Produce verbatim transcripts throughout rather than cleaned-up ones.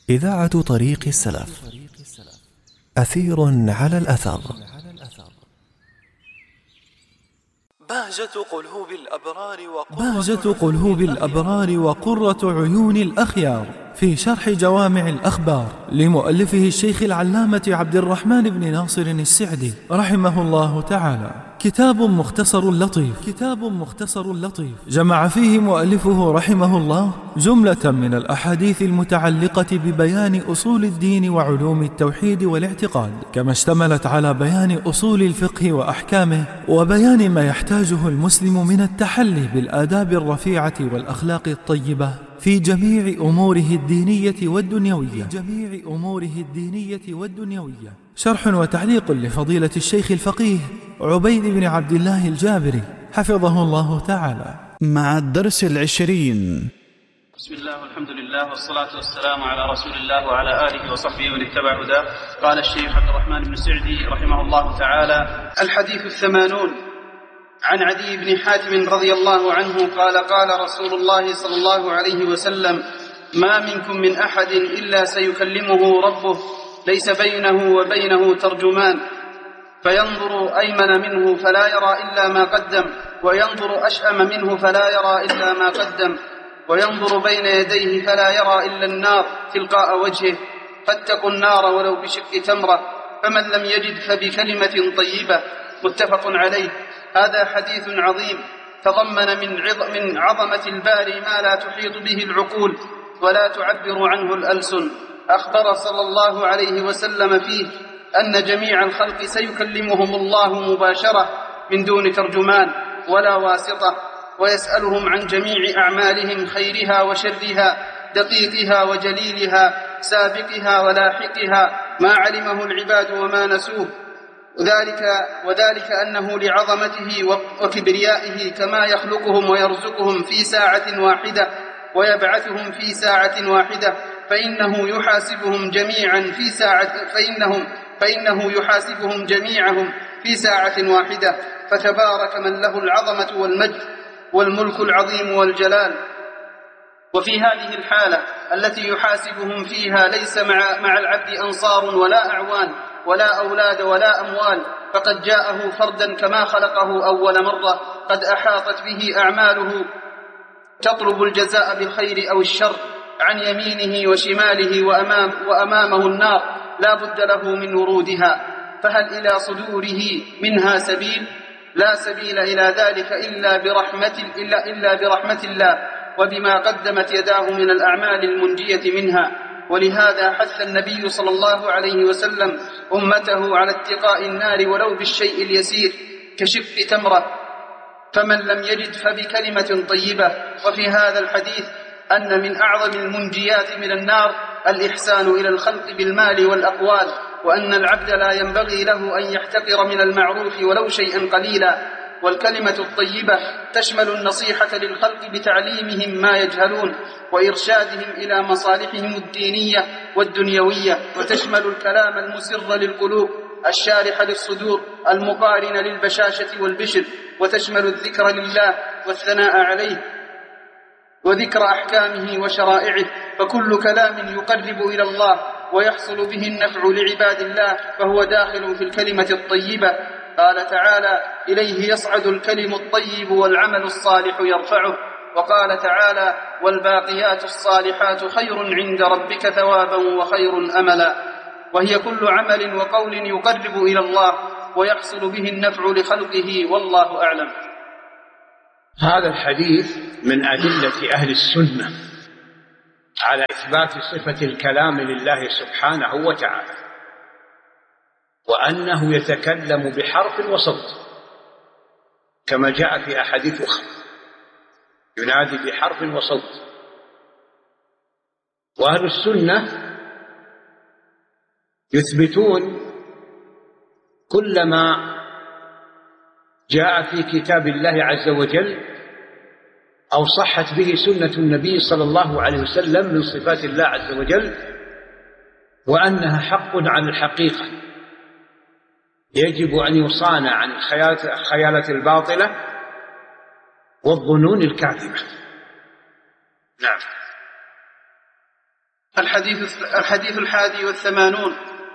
إذاعة طريق السلف، أثير على الأثر. بهجة قلوب الأبرار بهجة قلوب الأبرار وقرة عيون الأخيار، في شرح جوامع الأخبار لمؤلفه الشيخ العلامة عبد الرحمن بن ناصر السعدي رحمه الله تعالى. كتاب مختصر لطيف كتاب مختصر لطيف جمع فيه مؤلفه رحمه الله جملة من الأحاديث المتعلقة ببيان أصول الدين وعلوم التوحيد والاعتقاد، كما اشتملت على بيان أصول الفقه وأحكامه، وبيان ما يحتاجه المسلم من التحلي بالآداب الرفيعة والأخلاق الطيبة في جميع أموره الدينية والدنيوية جميع أموره الدينية والدنيوية. شرح وتعليق لفضيلة الشيخ الفقيه عبيد بن عبد الله الجابري حفظه الله تعالى، مع الدرس العشرين. بسم الله والحمد لله والصلاة والسلام على رسول الله وعلى آله وصحبه ومن اتبع هداه. قال الشيخ عبد الرحمن بن سعدي رحمه الله تعالى: الحديث الثمانون. عن عدي بن حاتم رضي الله عنه قال: قال رسول الله صلى الله عليه وسلم: ما منكم من أحد إلا سيكلمه ربه، ليس بينه وبينه ترجمان، فينظر أيمن منه فلا يرى إلا ما قدم، وينظر أشأم منه فلا يرى إلا ما قدم، وينظر بين يديه فلا يرى إلا النار تلقاء وجهه، فاتقوا النار ولو بشق تمرة، فمن لم يجد فبكلمة طيبة. متفق عليه. هذا حديث عظيم تضمن من عظمة الباري ما لا تحيط به العقول ولا تعبر عنه الألسن. أخبر صلى الله عليه وسلم فيه أن جميع الخلق سيكلمهم الله مباشرة من دون ترجمان ولا واسطة، ويسألهم عن جميع أعمالهم، خيرها وشرها، دقيقها وجليلها، سابقها ولاحقها، ما علمه العباد وما نسوه، وذلك, وذلك أنه لعظمته وكبريائه كما يخلقهم ويرزقهم في ساعة واحدة ويبعثهم في ساعة واحدة، فإنه يحاسبهم جميعا في ساعة فإنهم فإنه يحاسبهم جميعهم في ساعة واحدة. فتبارك من له العظمة والمجد والملك العظيم والجلال. وفي هذه الحالة التي يحاسبهم فيها ليس مع, مع العبد أنصار ولا أعوان ولا أولاد ولا أموال، فقد جاءه فردا كما خلقه أول مرة، قد أحاطت به أعماله تطلب الجزاء بالخير أو الشر، عن يمينه وشماله وأمام وأمامه النار لا بد له من ورودها، فهل إلى صدوره منها سبيل؟ لا سبيل إلى ذلك إلا برحمة, إلا, إلا برحمة الله وبما قدمت يداه من الأعمال المنجية منها. ولهذا حث النبي صلى الله عليه وسلم أمته على اتقاء النار ولو بالشيء اليسير كشق تمرة، فمن لم يجد فبكلمة طيبة. وفي هذا الحديث أن من أعظم المنجيات من النار الإحسان إلى الخلق بالمال والأقوال، وأن العبد لا ينبغي له أن يحتقر من المعروف ولو شيئا قليلا. والكلمة الطيبة تشمل النصيحة للخلق بتعليمهم ما يجهلون وإرشادهم إلى مصالحهم الدينية والدنيوية، وتشمل الكلام المسر للقلوب الشارح للصدور المقارن للبشاشة والبشر، وتشمل الذكر لله والثناء عليه وذكر أحكامه وشرائعه. فكل كلام يقرب إلى الله ويحصل به النفع لعباد الله فهو داخل في الكلمة الطيبة. قال تعالى: إليه يصعد الكلم الطيب والعمل الصالح يرفعه. وقال تعالى: والباقيات الصالحات خير عند ربك ثوابا وخير أملا. وهي كل عمل وقول يقرب إلى الله ويحصل به النفع لخلقه، والله أعلم. هذا الحديث من أدلة أهل السنة على إثبات صفة الكلام لله سبحانه وتعالى، وأنه يتكلم بحرف وصوت كما جاء في أحاديث أخرى، ينادي بحرف وصوت. وأهل السنة يثبتون كل ما جاء في كتاب الله عز وجل أو صحت به سنة النبي صلى الله عليه وسلم من صفات الله عز وجل، وأنها حق عن الحقيقة، يجب أن يصان عن الخيالات الباطلة والظنون الكاذبة. نعم. الحديث, الحديث الحادي والثمانون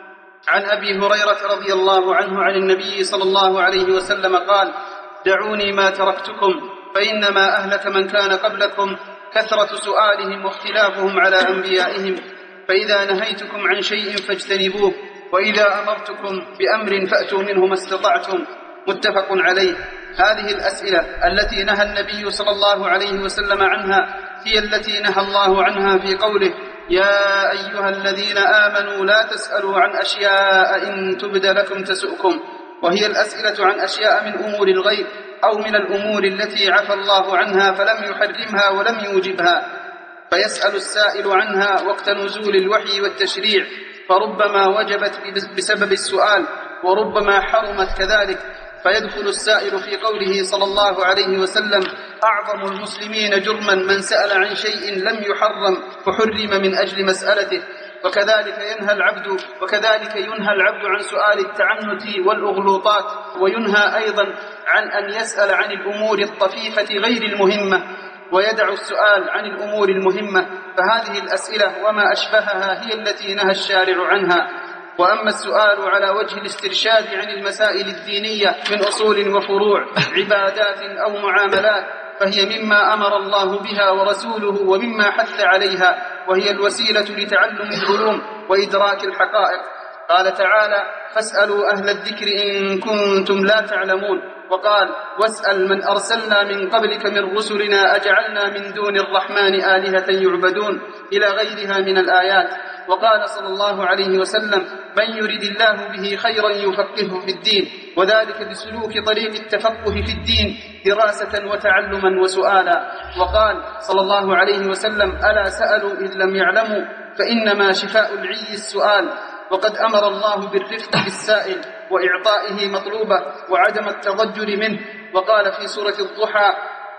عن أبي هريرة رضي الله عنه عن النبي صلى الله عليه وسلم قال: دعوني ما تركتكم، فإنما أهلك من كان قبلكم كثرة سؤالهم واختلافهم على أنبيائهم، فإذا نهيتكم عن شيء فاجتنبوه، وإذا أمرتكم بأمر فأتوا منه ما استطعتم. متفق عليه. هذه الأسئلة التي نهى النبي صلى الله عليه وسلم عنها هي التي نهى الله عنها في قوله: يا أيها الذين آمنوا لا تسألوا عن أشياء إن تبد لكم تسؤكم، وهي الأسئلة عن أشياء من أمور الغيب أو من الأمور التي عفى الله عنها فلم يحرمها ولم يوجبها، فيسأل السائل عنها وقت نزول الوحي والتشريع، فربما وجبت بسبب السؤال وربما حرمت كذلك، فيدخل السائل في قوله صلى الله عليه وسلم: أعظم المسلمين جرما من سأل عن شيء لم يحرم فحرم من أجل مسألته. وكذلك ينهى العبد وكذلك ينهى العبد عن سؤال التعنت والأغلوطات، وينهى أيضا عن أن يسأل عن الأمور الطفيفة غير المهمة ويدع السؤال عن الأمور المهمة، فهذه الأسئلة وما أشبهها هي التي نهى الشارع عنها. وأما السؤال على وجه الاسترشاد عن المسائل الدينية من أصول وفروع عبادات أو معاملات، فهي مما أمر الله بها ورسوله ومما حث عليها، وهي الوسيلة لتعلم العلوم وإدراك الحقائق. قال تعالى: فاسألوا أهل الذكر إن كنتم لا تعلمون. وقال: واسأل من أرسلنا من قبلك من رسلنا أجعلنا من دون الرحمن آلهة يعبدون، إلى غيرها من الآيات. وقال صلى الله عليه وسلم: من يرد الله به خيرا يفقهه في الدين، وذلك بسلوك طريق التفقه في الدين دراسة وتعلما وسؤالا. وقال صلى الله عليه وسلم: ألا سألوا إذ لم يعلموا، فإنما شفاء العي السؤال. وقد أمر الله بالرفق بالسائل وإعطائه مطلوبه وعدم التضجر منه، وقال في سورة الضحى: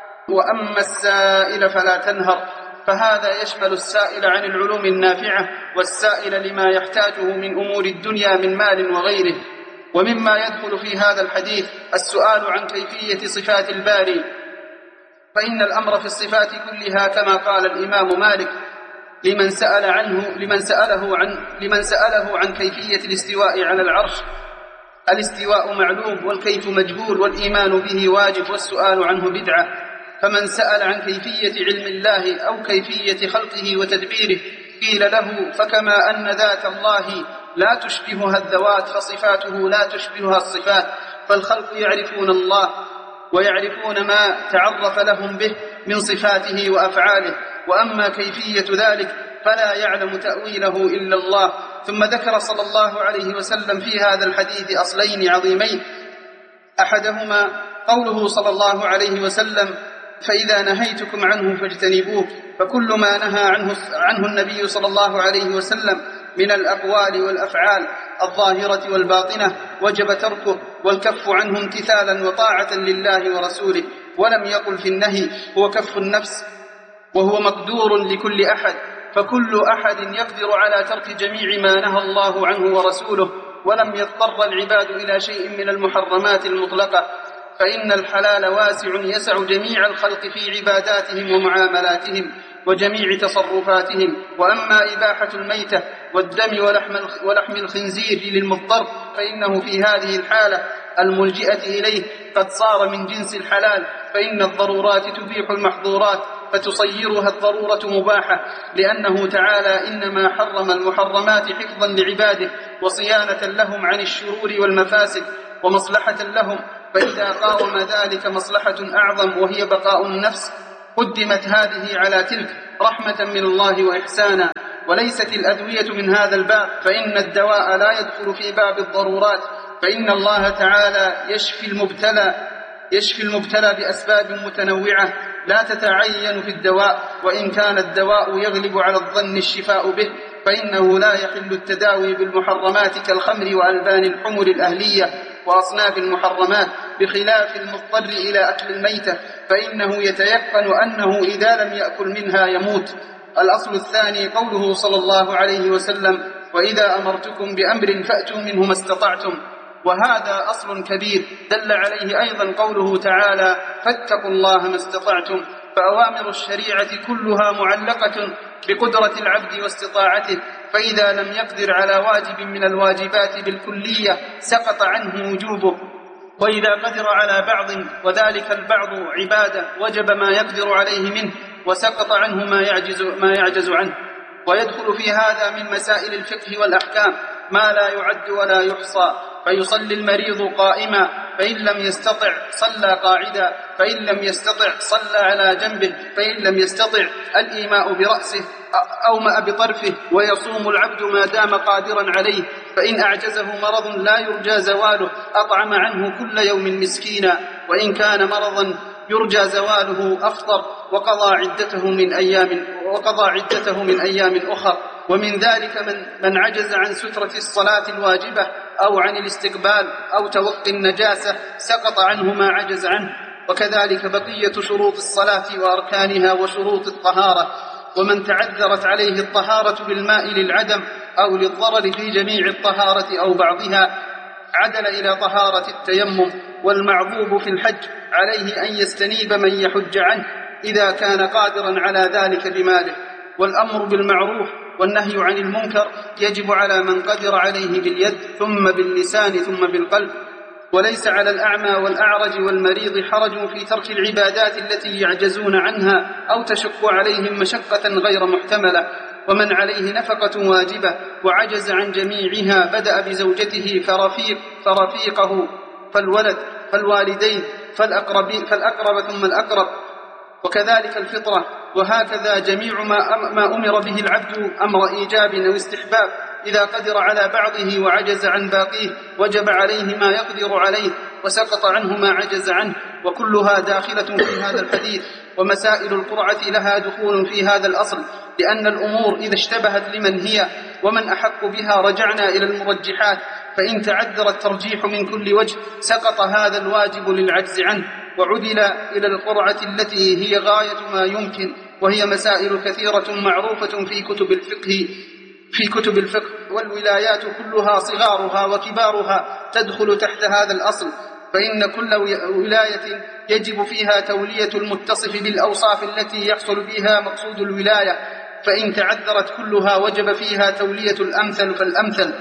وأما السائل فلا تنهر. فهذا يشمل السائل عن العلوم النافعة والسائل لما يحتاجه من أمور الدنيا من مال وغيره. ومما يدخل في هذا الحديث السؤال عن كيفية صفات الباري، فإن الأمر في الصفات كلها كما قال الإمام مالك لمن سأل عنه لمن سأله عن لمن سأله عن كيفية الاستواء على العرش: الاستواء معلوم والكيف مجهول، والإيمان به واجب والسؤال عنه بدعة. فمن سأل عن كيفية علم الله أو كيفية خلقه وتدبيره قيل له: فكما أن ذات الله لا تشبهها الذوات فصفاته لا تشبهها الصفات، فالخلق يعرفون الله ويعرفون ما تعرف لهم به من صفاته وأفعاله، وأما كيفية ذلك فلا يعلم تأويله إلا الله. ثم ذكر صلى الله عليه وسلم في هذا الحديث أصلين عظيمين، أحدهما قوله صلى الله عليه وسلم: فإذا نهيتكم عنه فاجتنبوه، فكل ما نهى عنه, عنه النبي صلى الله عليه وسلم من الأقوال والأفعال الظاهرة والباطنة وجب تركه والكف عنه امتثالا وطاعة لله ورسوله. ولم يقل في النهي هو كف النفس، وهو مقدور لكل أحد، فكل أحد يقدر على ترك جميع ما نهى الله عنه ورسوله، ولم يضطر العباد إلى شيء من المحرمات المطلقة، فإن الحلال واسع يسع جميع الخلق في عباداتهم ومعاملاتهم وجميع تصرفاتهم. وأما إباحة الميتة والدم ولحم الخنزير للمضطر فإنه في هذه الحالة الملجئة إليه قد صار من جنس الحلال، فإن الضرورات تبيح المحظورات فتصيرها الضرورة مباحة، لأنه تعالى إنما حرم المحرمات حفظا لعباده وصيانة لهم عن الشرور والمفاسد ومصلحة لهم، فإذا قاوم ذلك مصلحة أعظم وهي بقاء النفس قدمت هذه على تلك رحمة من الله وإحسانا. وليست الأدوية من هذا الباب، فإن الدواء لا يدخل في باب الضرورات، فإن الله تعالى يشفي المبتلى يشفي المبتلى بأسباب متنوعة لا تتعين في الدواء، وإن كان الدواء يغلب على الظن الشفاء به، فإنه لا يحل التداوي بالمحرمات كالخمر وألبان الحمر الأهلية وأصناف المحرمات، بخلاف المضطر إلى أكل الميتة، فإنه يتيقن أنه إذا لم يأكل منها يموت. الأصل الثاني قوله صلى الله عليه وسلم: وإذا أمرتكم بأمر فأتوا منه ما استطعتم، وهذا أصل كبير دل عليه أيضا قوله تعالى: فاتقوا الله ما استطعتم. فأوامر الشريعة كلها معلقة بقدرة العبد واستطاعته، فإذا لم يقدر على واجب من الواجبات بالكلية سقط عنه وجوبه، وإذا قدر على بعض وذلك البعض عبادة وجب ما يقدر عليه منه وسقط عنه ما يعجز, ما يعجز عنه. ويدخل في هذا من مسائل الفقه والأحكام ما لا يعد ولا يحصى، فيصلي المريض قائما فإن لم يستطع صلى قاعدا، فإن لم يستطع صلى على جنبه، فإن لم يستطع الإيماء برأسه أومأ بطرفه. ويصوم العبد ما دام قادرا عليه، فإن أعجزه مرض لا يرجى زواله أطعم عنه كل يوم مسكينا، وإن كان مرضا يرجى زواله أفطر وقضى عدته من أيام وقضى عدته من أيام أخر. ومن ذلك من, من عجز عن سترة الصلاة الواجبة أو عن الاستقبال أو توقي النجاسة سقط عنه ما عجز عنه، وكذلك بقية شروط الصلاة وأركانها وشروط الطهارة. ومن تعذرت عليه الطهارة بالماء للعدم أو للضرر في جميع الطهارة أو بعضها عدل إلى طهارة التيمم. والمعذوب في الحج عليه أن يستنيب من يحج عنه إذا كان قادرا على ذلك بماله. والأمر بالمعروف والنهي عن المنكر يجب على من قدر عليه باليد ثم باللسان ثم بالقلب. وليس على الأعمى والأعرج والمريض حرج في ترك العبادات التي يعجزون عنها أو تشق عليهم مشقة غير محتملة. ومن عليه نفقة واجبة وعجز عن جميعها بدأ بزوجته فرفيق فرفيقه فالولد فالوالدين فالأقربين فالأقرب ثم الأقرب، وكذلك الفطرة. وهكذا جميع ما, ما أمر به العبد أمر إيجاب أو استحباب إذا قدر على بعضه وعجز عن باقيه وجب عليه ما يقدر عليه وسقط عنه ما عجز عنه، وكلها داخلة في هذا الحديث. ومسائل القرعة لها دخول في هذا الأصل، لأن الأمور إذا اشتبهت لمن هي ومن أحق بها رجعنا إلى المرجحات، فإن تعذر الترجيح من كل وجه سقط هذا الواجب للعجز عنه وعدل إلى القرعة التي هي غاية ما يمكن. وهي مسائل كثيرة معروفة في كتب الفقه في كتب الفقه والولايات كلها صغارها وكبارها تدخل تحت هذا الأصل، فإن كل ولاية يجب فيها تولية المتصف بالأوصاف التي يحصل بها مقصود الولاية، فإن تعذرت كلها وجب فيها تولية الأمثل فالأمثل.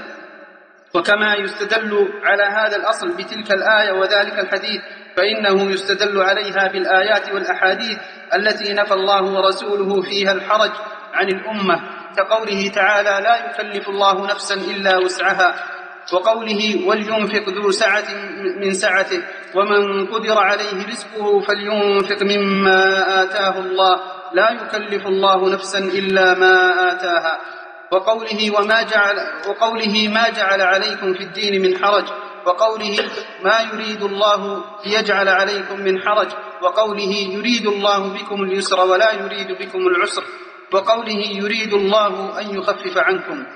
وكما يستدل على هذا الأصل بتلك الآية وذلك الحديث، فإنه يستدل عليها بالآيات والأحاديث التي نفى الله ورسوله فيها الحرج عن الأمة، كقوله تعالى: لا يكلف الله نفسا إلا وسعها، وقوله: ولينفق ذو سعة من سعته، ومن قدر عليه رزقه فلينفق مما آتاه الله، لا يكلف الله نفسا إلا ما آتاها. وقوله وما جعل وقوله ما جعل عليكم في الدين من حرج، وقوله ما يريد الله ليجعل عليكم من حرج، وقوله يريد الله بكم اليسر ولا يريد بكم العسر، وقوله يريد الله أن يخفف عنكم.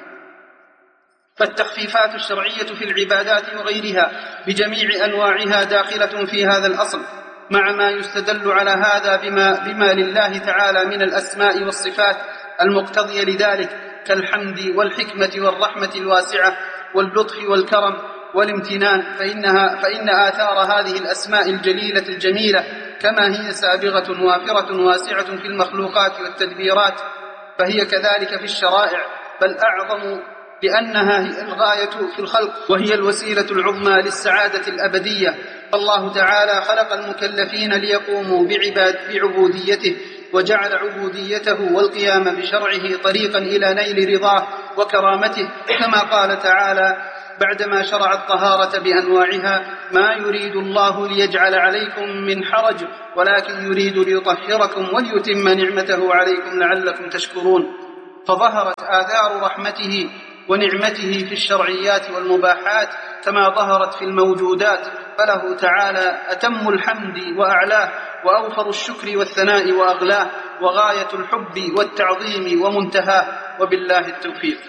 فالتخفيفات الشرعية في العبادات وغيرها بجميع أنواعها داخلة في هذا الأصل، مع ما يستدل على هذا بما, بما لله تعالى من الأسماء والصفات المقتضية لذلك، كالحمد والحكمة والرحمة الواسعة واللطف والكرم والامتنان، فإنها فإن آثار هذه الأسماء الجليلة الجميلة كما هي سابغة وافرة واسعة في المخلوقات والتدبيرات، فهي كذلك في الشرائع، بل أعظم لأنها هي الغاية في الخلق وهي الوسيلة العظمى للسعادة الأبدية. فالله تعالى خلق المكلفين ليقوموا بعباد بعبوديته، وجعل عبوديته والقيام بشرعه طريقا إلى نيل رضاه وكرامته، كما قال تعالى بعدما شرع الطهارة بأنواعها: ما يريد الله ليجعل عليكم من حرج ولكن يريد ليطهركم وليتم نعمته عليكم لعلكم تشكرون. فظهرت آثار رحمته ونعمته في الشرعيات والمباحات كما ظهرت في الموجودات، فله تعالى أتم الحمد وأعلاه، وأوفر الشكر والثناء وأغلاه، وغاية الحب والتعظيم ومنتهاه، وبالله التوفيق.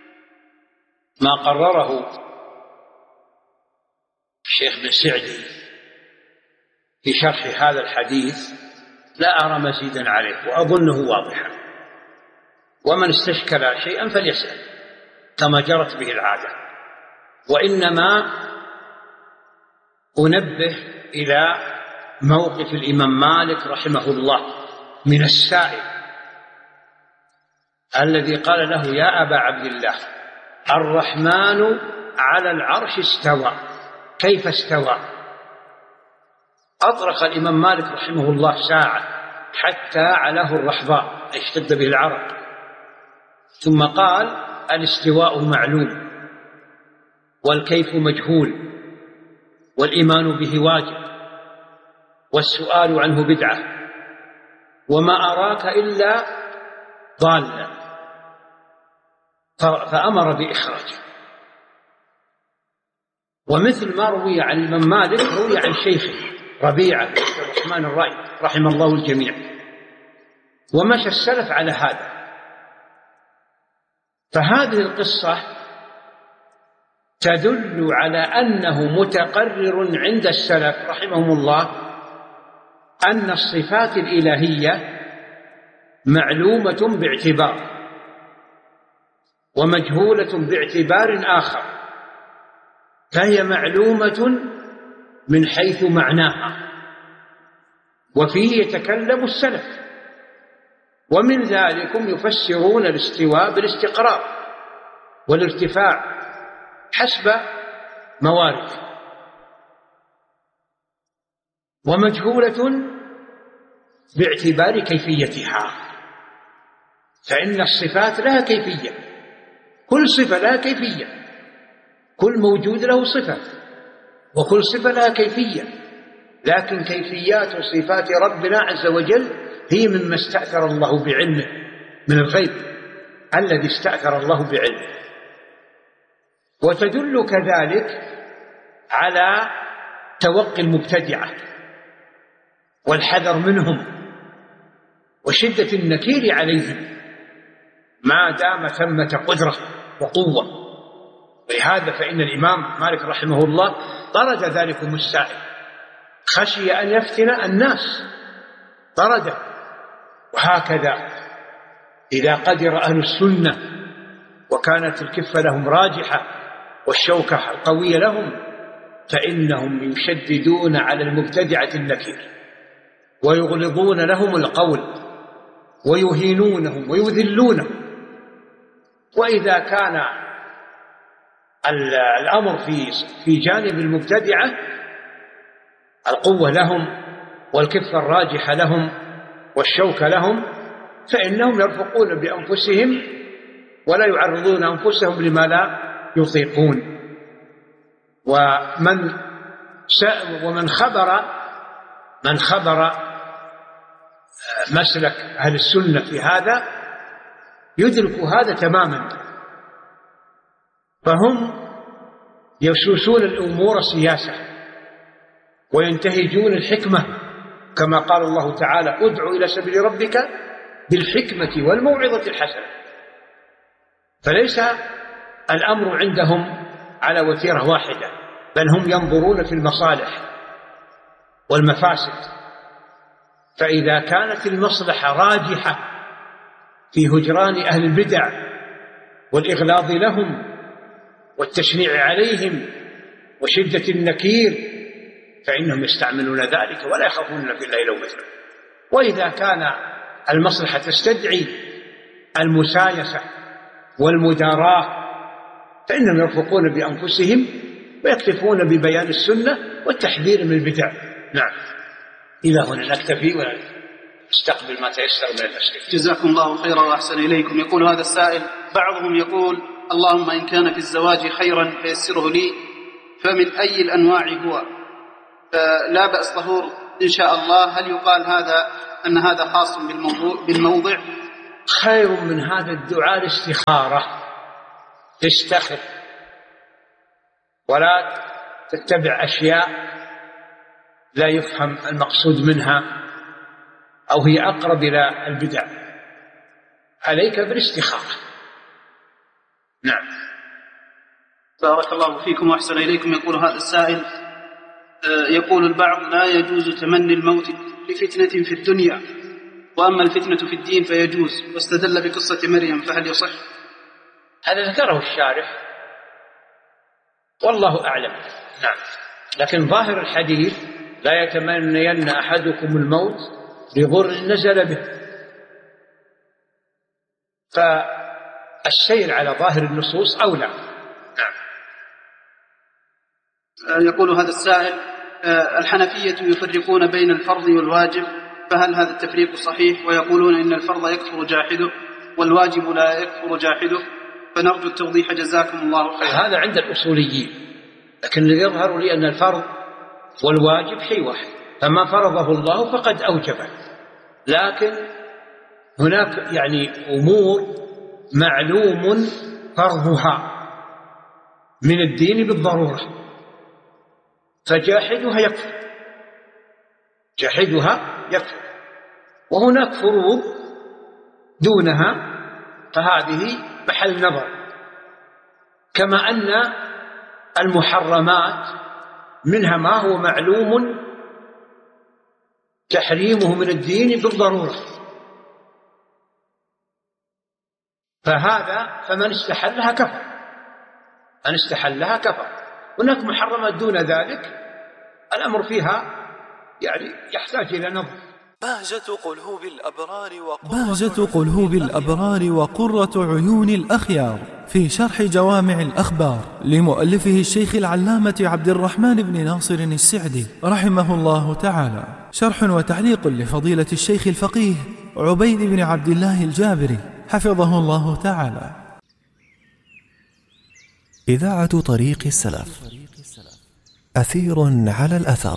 ما قرره الشيخ بن سعدي في شرح هذا الحديث لا أرى مزيدا عليه، وأظنه واضحا، ومن استشكل شيئا فليسأل كما جرت به العادة. وإنما أنبه إلى موقف الإمام مالك رحمه الله من السائل الذي قال له يا أبا عبد الله الرحمن على العرش استوى، كيف استوى؟ أطرق الإمام مالك رحمه الله ساعة حتى علاه الرحضاء اشتد به العرق، ثم قال الاستواء معلوم والكيف مجهول والإيمان به واجب والسؤال عنه بدعة وما أراك إلا ضالا، فأمر بإخراجه. ومثل ما روي عن الإمام مالك روي عن شيخه ربيعة بن الرحمن الرأي رحم الله الجميع، ومشى السلف على هذا. فهذه القصة تدل على أنه متقرر عند السلف رحمهم الله أن الصفات الإلهية معلومة باعتبار ومجهولة باعتبار آخر، فهي معلومة من حيث معناها، وفيه يتكلم السلف، ومن ذلك يفسرون الاستواء بالاستقرار والارتفاع حسب موارد، ومجهولة باعتبار كيفيتها، فإن الصفات لها كيفية، كل صفة لها كيفية، كل موجود له صفة، وكل صفة لها كيفية، لكن كيفيات صفات ربنا عز وجل هي مما استأثر الله بعلمه من الغيب الذي استأثر الله بعلمه. وتدل كذلك على توقي المبتدعة والحذر منهم وشدة النكير عليهم ما دام ثمة قدرة وقوة. ولهذا فإن الإمام مالك رحمه الله طرد ذلكم السائل، خشي أن يفتن الناس طرده. وهكذا إذا قدر أهل السنة وكانت الكفة لهم راجحة والشوكة القوية لهم فإنهم يشددون على المبتدعة النكير ويغلظون لهم القول ويهينونهم ويذلونهم. وإذا كان الأمر في في جانب المبتدعة القوة لهم والكفة الراجحة لهم والشوكة لهم فإنهم يرفقون بأنفسهم ولا يعرضون أنفسهم لما لا يطيقون. ومن ومن خبر من خبر مسلك أهل السنة في هذا يدرك هذا تماما، فهم يسوسون الأمور سياسة وينتهجون الحكمة كما قال الله تعالى ادع إلى سبيل ربك بالحكمة والموعظة الحسنة. فليس الأمر عندهم على وتيرة واحدة، بل هم ينظرون في المصالح والمفاسد، فإذا كانت المصلحة راجحة في هجران أهل البدع والإغلاظ لهم والتشنيع عليهم وشدة النكير فإنهم يستعملون ذلك ولا يخافون في الله لومة لائم. وإذا كان المصلحة تستدعي المسايسة والمداراة فإنهم يرفقون بأنفسهم ويكتفون ببيان السنة والتحذير من البدع. نعم، إلى هنا نكتفي ونستقبل ما تيسر من الأسئلة. جزاكم الله خيرا وأحسن إليكم. يقول هذا السائل: بعضهم يقول اللهم إن كان في الزواج خيرا فيسره لي، فمن أي الأنواع هو؟ لا بأس ظهور إن شاء الله. هل يقال هذا أن هذا خاص بالموضوع بالموضع؟ خير من هذا الدعاء الاستخارة، تستخر ولا تتبع أشياء لا يفهم المقصود منها أو هي أقرب إلى البدع، عليك بالاستخارة. نعم. بارك الله فيكم وأحسن إليكم. يقول هذا السائل: يقول البعض لا يجوز تمني الموت لفتنة في الدنيا، وأما الفتنة في الدين فيجوز، واستدل بقصة مريم، فهل يصح؟ هذا ذكره الشارح والله أعلم. نعم، لكن ظاهر الحديث لا يتمنين أحدكم الموت لضر نزل به، فالسير على ظاهر النصوص أولى. نعم. يقول هذا السائل: الحنفية يفرقون بين الفرض والواجب، فهل هذا التفريق صحيح؟ ويقولون إن الفرض يكفر جاحده والواجب لا يكفر جاحده، فنرجو التوضيح جزاكم الله خيرا. هذا عند الأصوليين، لكن الذي يظهر لي أن الفرض والواجب شيء واحد، فما فرضه الله فقد أوجبه، لكن هناك يعني أمور معلوم فرضها من الدين بالضرورة، فجاحدها يكفر، جاحدها يكفر. وهناك فروض دونها فهذه محل نظر، كما أن المحرمات منها ما هو معلوم تحريمه من الدين بالضرورة، فهذا فمن استحلها كفر، من استحلها كفر. هناك محرمات دون ذلك الأمر فيها يعني يحتاج إلى نظر. بهجة قلوب الأبرار بهجة قلوب الأبرار وقرة عيون الأخيار في شرح جوامع الأخبار لمؤلفه الشيخ العلامة عبد الرحمن بن ناصر السعدي رحمه الله تعالى، شرح وتعليق لفضيلة الشيخ الفقيه عبيد بن عبد الله الجابري حفظه الله تعالى. إذاعة طريق السلف، أثير على الأثر.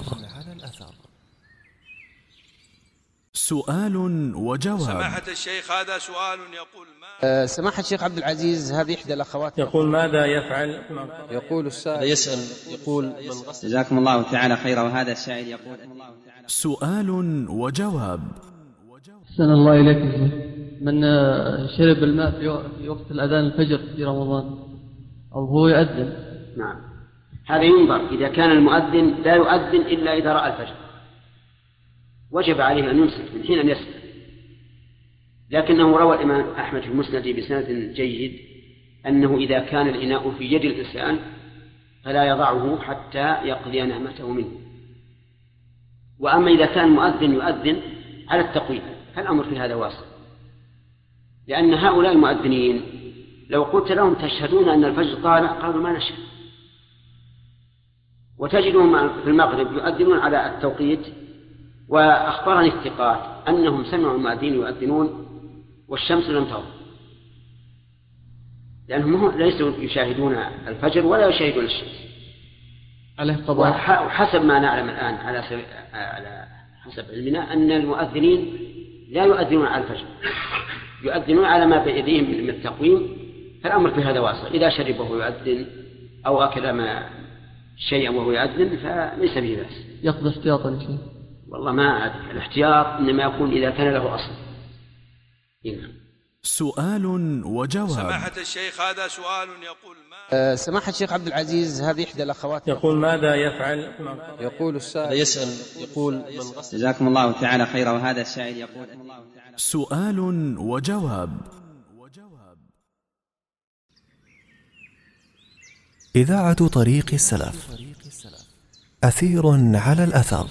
سؤال وجواب. سماحة الشيخ، هذا سؤال يقول ما أه سماحة الشيخ عبد العزيز، هذه إحدى الأخوات يقول ماذا يفعل؟ يقول السائل يسأل يقول من غسل. جزاكم الله تعالى خيرا. وهذا السائل يقول سؤال وجواب. أحسن الله إليكم. من شرب الماء في وقت الأذان الفجر في رمضان أو هو يؤذن، نعم، هذا ينظر. إذا كان المؤذن لا يؤذن إلا إذا رأى الفجر وجب عليه أن يمسك من حين أن يسمع، لكنه روى الإمام أحمد في المسند بسند جيد أنه إذا كان الإناء في يد الإنسان فلا يضعه حتى يقضي نعمته منه. وأما إذا كان المؤذن يؤذن على التقويم فالأمر في هذا واسع، لأن هؤلاء المؤذنين لو قلت لهم تشهدون أن الفجر طالع قالوا ما نشهد، وتجدهم في المغرب يؤذنون على التوقيت. وأخبرني الثقات أنهم سمعوا المؤذنين يؤذنون والشمس لم تغرب، لأنهم ليسوا يشاهدون الفجر ولا يشاهدون الشمس. وحسب ما نعلم الآن على على حسب علمنا أن المؤذنين لا يؤذنون على الفجر، يؤذنون على ما بيديهم من التقويم. فالأمر في هذا واسع، إذا شرب وهو يؤذن أو أكل ما شيئا وهو يؤذن فليس به بأس. يقضي احتياطا شيء؟ والله ما أدري، الاحتياط إنما يكون إذا كان له أصل. نعم. سؤال وجواب. سماحة الشيخ، هذا سؤال يقول ما أه سماحة الشيخ عبد العزيز، هذه إحدى الأخوات يقول ماذا يفعل؟ يقول السائل يسأل يقول من غسل. جزاكم الله تعالى خيرا. وهذا السائل يقول سؤال وجواب. إذاعة طريق السلف، أثير على الأثر.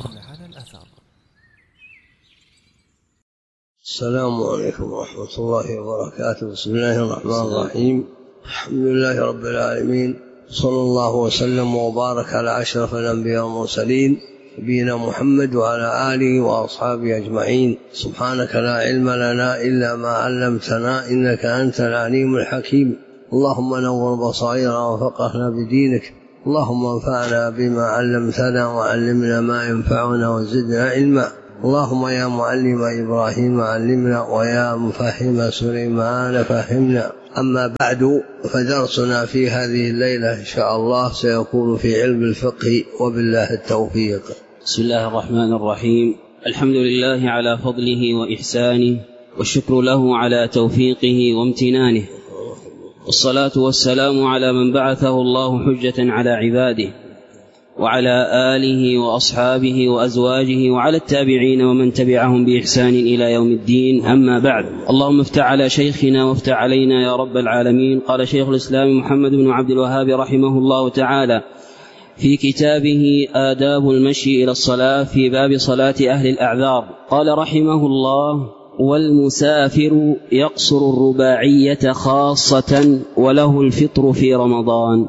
السلام عليكم ورحمة الله وبركاته. بسم الله الرحمن الرحيم. الحمد لله رب العالمين، صلى الله وسلم وبارك على أشرف الأنبياء والمرسلين نبينا محمد وعلى آله وأصحابه أجمعين. سبحانك لا علم لنا إلا ما علمتنا إنك أنت العليم الحكيم. اللهم نور بصائرنا وفقهنا بدينك، اللهم انفعنا بما علمتنا وعلمنا ما ينفعنا وزدنا علما. اللهم يا معلم إبراهيم علمنا ويا مفهم سليمان فهمنا. أما بعد، فدرسنا في هذه الليلة إن شاء الله سيكون في علم الفقه، وبالله التوفيق. بسم الله الرحمن الرحيم. الحمد لله على فضله وإحسانه، والشكر له على توفيقه وامتنانه، والصلاة والسلام على من بعثه الله حجة على عباده، وعلى آله وأصحابه وأزواجه وعلى التابعين ومن تبعهم بإحسان إلى يوم الدين. أما بعد، اللهم افتح على شيخنا وافتح علينا يا رب العالمين. قال شيخ الإسلام محمد بن عبد الوهاب رحمه الله تعالى في كتابه آداب المشي إلى الصلاة في باب صلاة أهل الأعذار، قال رحمه الله: والمسافر يقصر الرباعية خاصة وله الفطر في رمضان.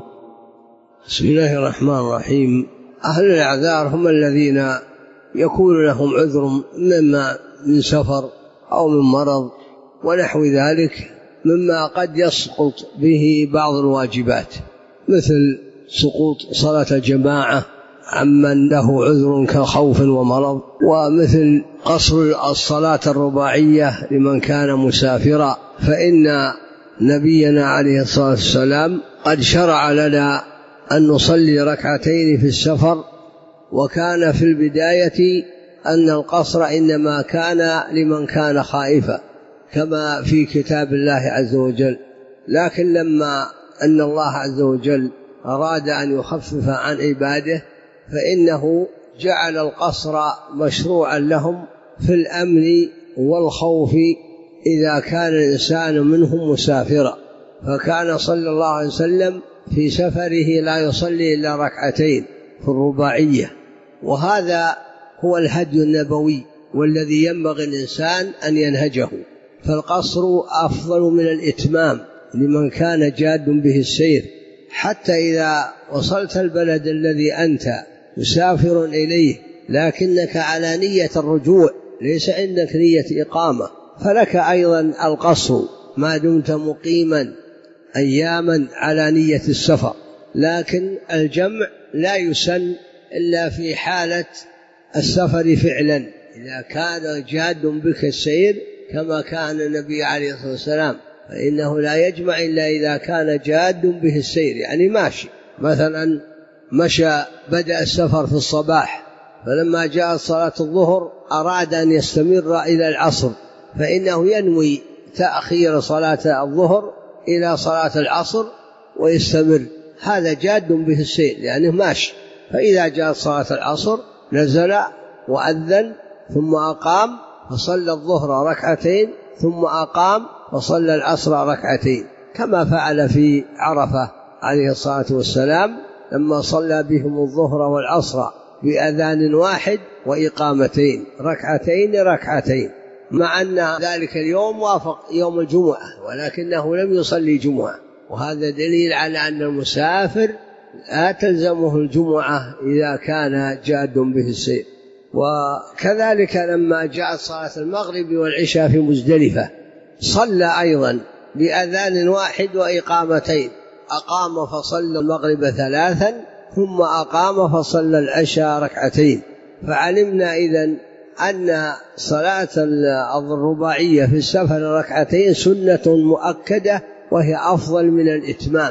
بسم الله الرحمن الرحيم. أهل الأعذار هم الذين يكون لهم عذر مما من سفر أو من مرض ونحو ذلك مما قد يسقط به بعض الواجبات، مثل سقوط صلاة الجماعة عمن له عذر كخوف ومرض، ومثل قصر الصلاة الرباعية لمن كان مسافرا، فإن نبينا عليه الصلاة والسلام قد شرع لنا أن نصلي ركعتين في السفر، وكان في البداية أن القصر إنما كان لمن كان خائفا كما في كتاب الله عز وجل، لكن لما أن الله عز وجل أراد أن يخفف عن عباده فإنه جعل القصر مشروعا لهم في الأمن والخوف إذا كان الإنسان منهم مسافرا، فكان صلى الله عليه وسلم في سفره لا يصلي إلا ركعتين في الرباعية، وهذا هو الهدي النبوي والذي ينبغي الإنسان أن ينهجه. فالقصر أفضل من الإتمام لمن كان جاد به السير، حتى إذا وصلت البلد الذي أنت مسافر إليه لكنك على نية الرجوع ليس عندك نية إقامة، فلك أيضا القصر ما دمت مقيما أياما على نية السفر، لكن الجمع لا يسن إلا في حالة السفر فعلا، إذا كان جاد بك السير كما كان النبي عليه الصلاة والسلام، فإنه لا يجمع إلا إذا كان جاد به السير، يعني ماشي. مثلا مشى بدأ السفر في الصباح، فلما جاءت صلاة الظهر أراد أن يستمر إلى العصر، فإنه ينوي تأخير صلاة الظهر إلى صلاة العصر ويستمر، هذا جاد به السير يعني ماشي. فإذا جاءت صلاة العصر نزل وأذن ثم أقام فصلى الظهر ركعتين ثم أقام وصلى العصر ركعتين، كما فعل في عرفة عليه الصلاة والسلام لما صلى بهم الظهر والعصر بأذان واحد وإقامتين ركعتين ركعتين، مع أن ذلك اليوم وافق يوم الجمعة ولكنه لم يصلي جمعة، وهذا دليل على أن المسافر لا تلزمه الجمعة إذا كان جاد به السير. وكذلك لما جاءت صلاة المغرب والعشاء في مزدلفة صلى أيضا بأذان واحد وإقامتين، أقام فصلى المغرب ثلاثا ثم أقام فصلى العشاء ركعتين، فعلمنا إذن أن صلاة الرباعية في السفر ركعتين سنة مؤكدة وهي أفضل من الإتمام.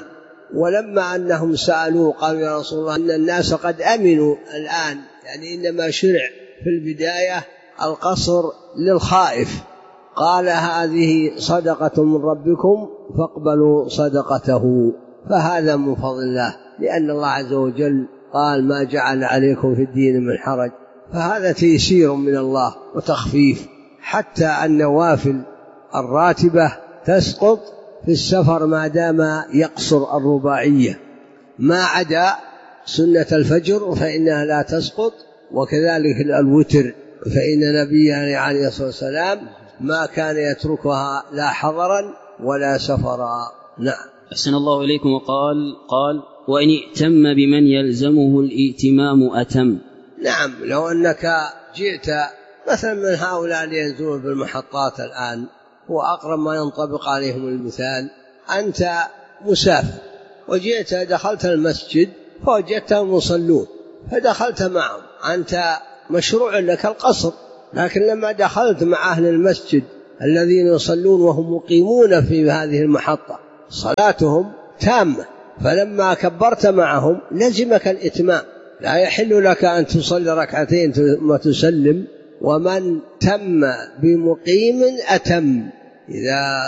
ولما أنهم سألوا قالوا يا رسول الله إن الناس قد أمنوا الآن، يعني إنما شرع في البداية القصر للخائف، قال هذه صدقة من ربكم فاقبلوا صدقته، فهذا من فضل الله، لأن الله عز وجل قال ما جعل عليكم في الدين من حرج، فهذا تيسير من الله وتخفيف، حتى النوافل الراتبة تسقط في السفر ما دام يقصر الرباعية، ما عدا سنة الفجر فإنها لا تسقط، وكذلك الوتر فإن نبينا عليه الصلاة والسلام ما كان يتركها لا حضرا ولا سفرا. نعم. أحسن الله إليكم. وقال قال وإن ائتم بمن يلزمه الائتمام أتم. نعم، لو أنك جئت مثلا من هؤلاء اللي ينزلون بالمحطات الآن، هو أقرب ما ينطبق عليهم المثال، أنت مسافر وجئت دخلت المسجد فوجدتهم يصلون فدخلت معهم، أنت مشروع لك القصر، لكن لما دخلت مع أهل المسجد الذين يصلون وهم مقيمون في هذه المحطة صلاتهم تامة، فلما كبرت معهم لزمك الإتمام، لا يحل لك أن تصلي ركعتين ثم تسلم، ومن تم بمقيم أتم. إذا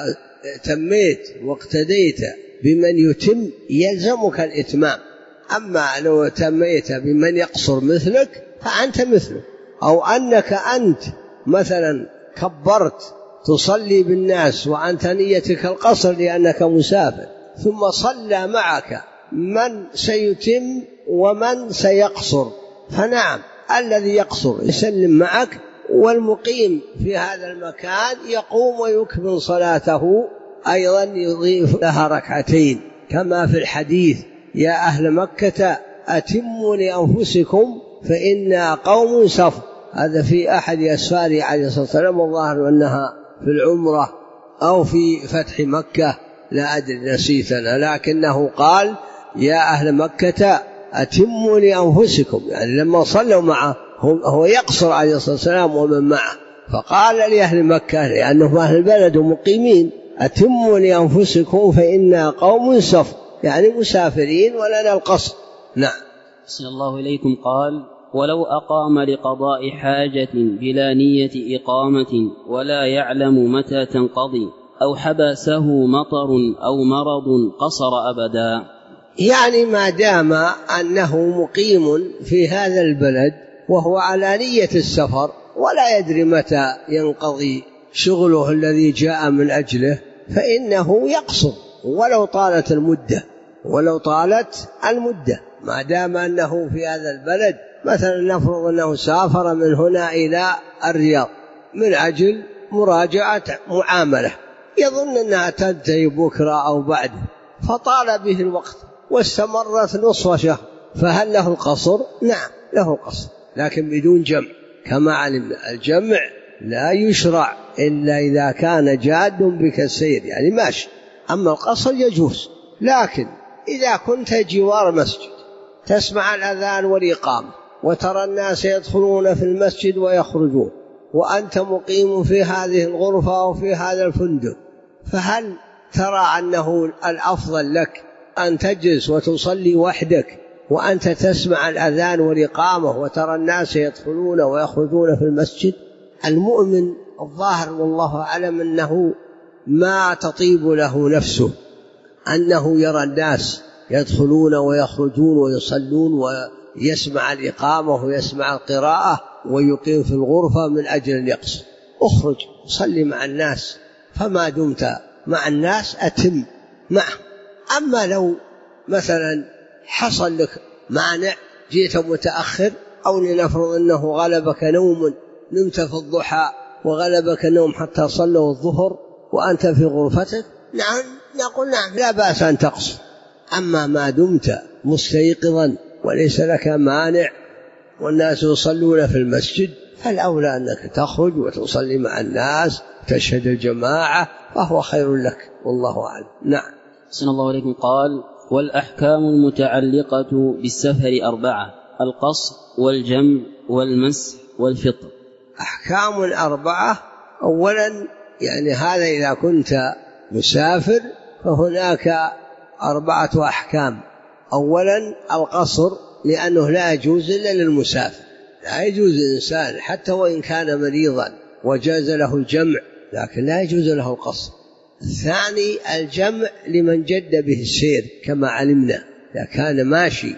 تميت واقتديت بمن يتم يلزمك الإتمام، أما لو تميت بمن يقصر مثلك فأنت مثله، أو أنك أنت مثلا كبرت تصلي بالناس وأنت نيتك القصر لأنك مسافر، ثم صلى معك من سيتم ومن سيقصر، فنعم الذي يقصر يسلم معك والمقيم في هذا المكان يقوم ويكمل صلاته أيضا يضيف لها ركعتين، كما في الحديث: يا أهل مكة أتموا لأنفسكم فإنا قوم صف. هذا في أحد أسفاره عليه الصلاة والسلام، والظاهر أنها في العمرة أو في فتح مكة، لا أدري نسيتنا، لكنه قال: يا أهل مكة أتموا لأنفسكم، يعني لما صلوا معه هو يقصر عليه الصلاة والسلام ومن معه، فقال لأهل مكة لأنهم أهل البلد ومقيمين: أتموا لأنفسكم فإنا قوم صف، يعني مسافرين ولنا القصر. نعم. أحسن الله إليكم. قال: ولو أقام لقضاء حاجة بلا نية إقامة ولا يعلم متى تنقضي، أو حبسه مطر أو مرض، قصر أبدا. يعني ما دام أنه مقيم في هذا البلد وهو على نية السفر ولا يدري متى ينقضي شغله الذي جاء من أجله، فإنه يقصر ولو طالت المدة، ولو طالت المدة ما دام أنه في هذا البلد. مثلا نفرض أنه سافر من هنا إلى الرياض من أجل مراجعة معاملة، يظن أنها تنتهي بكرة أو بعده، فطال به الوقت واستمرت نصف شهر، فهل له القصر؟ نعم له القصر، لكن بدون جمع. كما علمنا الجمع لا يشرع إلا إذا كان جاد بك السير، يعني ماشي. أما القصر يجوز، لكن إذا كنت جوار مسجد تسمع الأذان والإقامة وترى الناس يدخلون في المسجد ويخرجون، وأنت مقيم في هذه الغرفة أو في هذا الفندق، فهل ترى أنه الأفضل لك أن تجلس وتصلي وحدك وأنت تسمع الأذان والإقامة وترى الناس يدخلون ويخرجون في المسجد؟ المؤمن الظاهر والله أعلم أنه ما تطيب له نفسه أنه يرى الناس يدخلون ويخرجون ويصلون ويسمع الإقامة ويسمع القراءة ويقيم في الغرفة من أجل أن يقصر. اخرج صلي مع الناس، فما دمت مع الناس أتم معه. أما لو مثلا حصل لك مانع، جيت متأخر، أو لنفرض أنه غلبك نوم، نمت في الضحى وغلبك نوم حتى صلوا الظهر وأنت في غرفتك، نعم نقول نعم لا بأس أن تقصر. أما ما دمت مستيقظا وليس لك مانع والناس يصلون في المسجد، فالأولى أنك تخرج وتصلي مع الناس، تشهد الجماعة، فهو خير لك، والله أعلم. نعم. أحسن الله إليكم. قال: والأحكام المتعلقة بالسفر أربعة: القصر والجمع والمسح والفطر. أحكام أربعة. أولا يعني هذا إذا كنت مسافر فهناك أربعة أحكام. أولا القصر، لأنه لا يجوز إلا للمسافر، لا يجوز الإنسان حتى وإن كان مريضا وجاز له الجمع، لكن لا يجوز له القصر. الثاني الجمع لمن جد به السير، كما علمنا إذا كان ماشي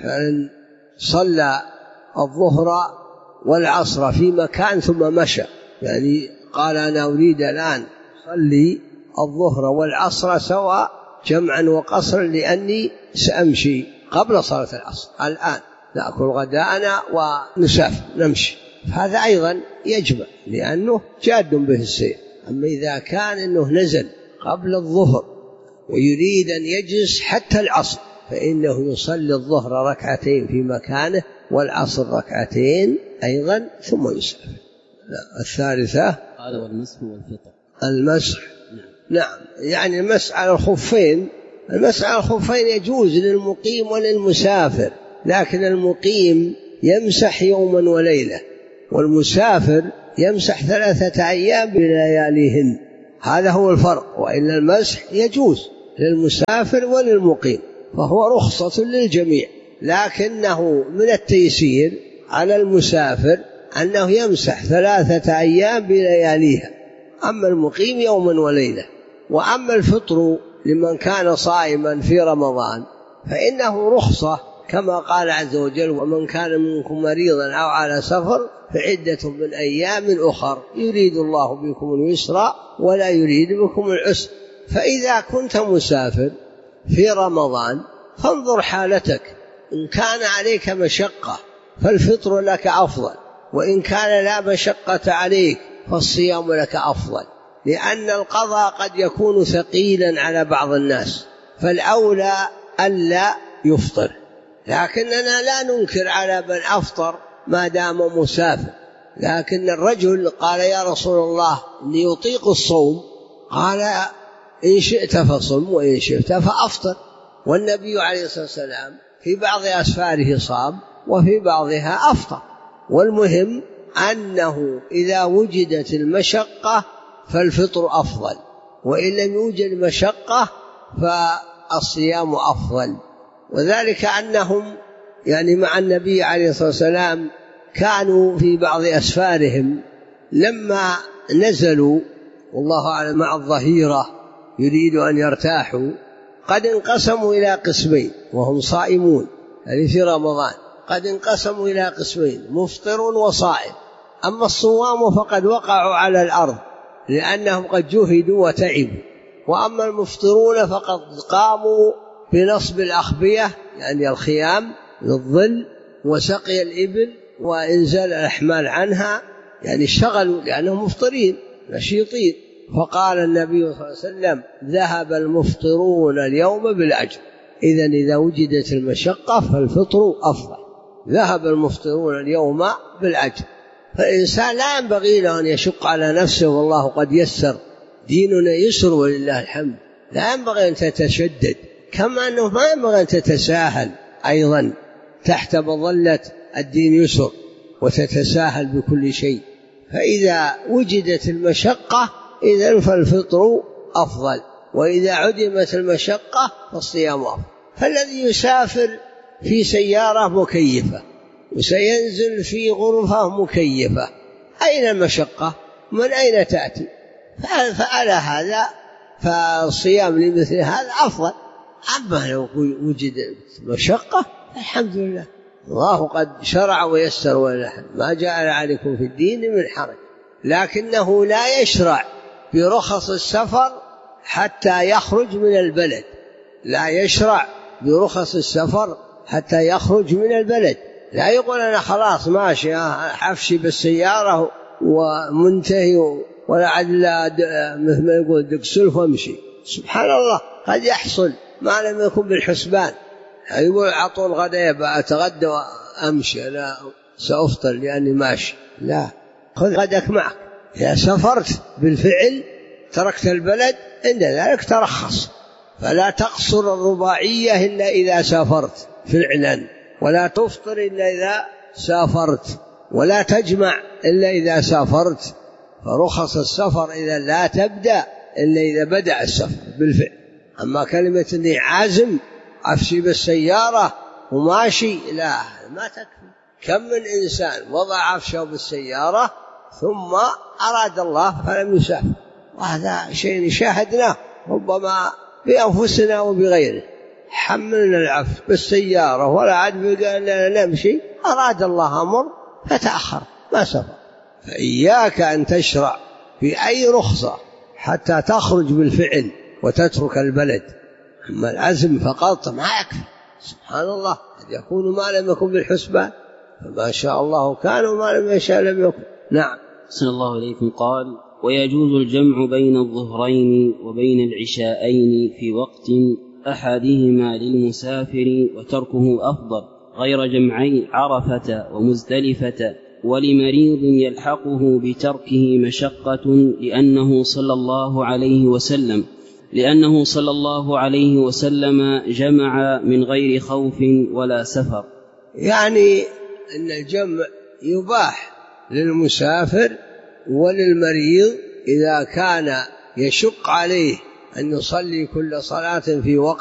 صلى الظهر والعصر في مكان ثم مشى، يعني قال أنا أريد الآن صلي الظهر والعصر سواء جمعا وقصرا لأني سأمشي قبل صلاة العصر، الآن نأكل غداءنا ونسافر نمشي، هذا أيضا يجمع لأنه جاد به السير. أما إذا كان أنه نزل قبل الظهر ويريد أن يجلس حتى العصر، فإنه يصلي الظهر ركعتين في مكانه والعصر ركعتين أيضا ثم يسافر. الثالثة قال: والمسح والفطر. المسح نعم، يعني المسح على الخفين. المسح على الخفين يجوز للمقيم وللمسافر، لكن المقيم يمسح يوما وليلة، والمسافر يمسح ثلاثة أيام بلياليهن، هذا هو الفرق. وإلا المسح يجوز للمسافر وللمقيم، فهو رخصة للجميع، لكنه من التيسير على المسافر أنه يمسح ثلاثة أيام بلياليها، أما المقيم يوما وليلة. وأما الفطر لمن كان صائما في رمضان فإنه رخصة، كما قال عز وجل: ومن كان منكم مريضا أو على سفر فعدة من أيام أخر يريد الله بكم اليسر ولا يريد بكم العسر. فإذا كنت مسافر في رمضان فانظر حالتك، إن كان عليك مشقة فالفطر لك أفضل، وإن كان لا مشقة عليك فالصيام لك أفضل، لأن القضاء قد يكون ثقيلا على بعض الناس، فالأولى ألا يفطر. لكننا لا ننكر على من أفطر ما دام مسافر، لكن الرجل قال يا رسول الله إني يطيق الصوم، قال إن شئت فصم وإن شئت فأفطر. والنبي عليه الصلاة والسلام في بعض أسفاره صام وفي بعضها أفطر. والمهم أنه إذا وجدت المشقة فالفطر أفضل، وإن لم يوجد مشقة فالصيام أفضل. وذلك أنهم يعني مع النبي عليه الصلاة والسلام كانوا في بعض أسفارهم لما نزلوا والله أعلم مع الظهيرة يريد أن يرتاحوا قد انقسموا إلى قسمين وهم صائمون، يعني في رمضان قد انقسموا إلى قسمين مفطر وصائم. أما الصوام فقد وقعوا على الأرض لأنهم قد جهدوا وتعبوا، وأما المفطرون فقد قاموا بنصب الأخبية يعني الخيام للظل وسقي الإبل وإنزال الأحمال عنها، يعني اشتغلوا لأنهم مفطرين نشيطين. فقال النبي صلى الله عليه وسلم ذهب المفطرون اليوم بالأجر. إذن إذا وجدت المشقة فالفطر أفضل، ذهب المفطرون اليوم بالأجر. فالإنسان لا ينبغي له أن يشق على نفسه، والله قد يسر، ديننا يسر ولله الحمد، لا ينبغي أن تتشدد، كما أنه ما ينبغي أن تتساهل أيضا تحت مظلة الدين يسر وتتساهل بكل شيء. فإذا وجدت المشقة إذن فالفطر أفضل، وإذا عدمت المشقة فالصيام أفضل. فالذي يسافر في سيارة مكيفة وسينزل في غرفة مكيفة أين المشقة؟ من أين تأتي؟ فعلى هذا فالصيام لمثل هذا أفضل. أما لو وجدت مشقة الحمد لله، الله قد شرع ويسر ولله ما جعل عليكم في الدين من حرج، لكنه لا يشرع برخص السفر حتى يخرج من البلد، لا يشرع برخص السفر حتى يخرج من البلد. لا يقول أنا خلاص ماشي حفشي بالسيارة ومنتهي ولا عدل مثل ما يقول دق سلف وامشي. سبحان الله قد يحصل ما لم يكن بالحسبان، يقول عطوا الغداء أتغدى وأمشي لا سأفطر لأني ماشي، لا، خذ غدك معك. إذا سافرت بالفعل تركت البلد عند ذلك ترخص، فلا تقصر الرباعية إلا إذا سافرت فعلا، ولا تفطر إلا إذا سافرت، ولا تجمع إلا إذا سافرت. فرخص السفر إذا لا تبدأ إلا إذا بدأ السفر بالفعل. أما كلمة إني عازم أفشي بالسيارة وماشي لا، ما تكفي. كم من إنسان وضع عفشه بالسيارة ثم أراد الله فلم يسافر، وهذا شيء شاهدناه ربما بأنفسنا وبغيره. حملنا العفش بالسيارة ولا عاد بقى نمشي، أراد الله أمر فتأخر ما سافر. فإياك أن تشرع بأي رخصة حتى تخرج بالفعل وتترك البلد. أما العزم فقط ما يكفي. سبحان الله قد يكون ما لم يكن بالحسبان، فما شاء الله كان وما لم يشاء لم يكن. نعم. أحسن الله إليكم. قال ويجوز الجمع بين الظهرين وبين العشاءين في وقت أحدهما للمسافر وتركه أفضل، غير جمعي عرفة ومزدلفة، ولمريض يلحقه بتركه مشقة لأنه صلى الله عليه وسلم لأنه صلى الله عليه وسلم جمع من غير خوف ولا سفر. يعني أن الجمع يباح للمسافر وللمريض إذا كان يشق عليه أن يصلي كل صلاة في وقت